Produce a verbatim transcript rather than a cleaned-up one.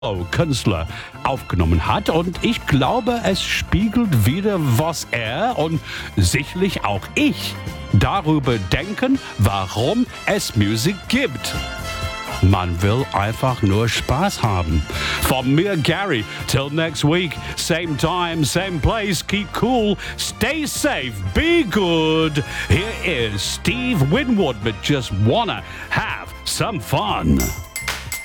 Künstler aufgenommen hat und ich glaube, es spiegelt wieder, was er und sicherlich auch ich darüber denken, warum es Musik gibt. Man will einfach nur Spaß haben. Von mir, Gary, till next week, same time, same place, keep cool, stay safe, be good. Here is Steve Winwood with Just Wanna Have Some Fun.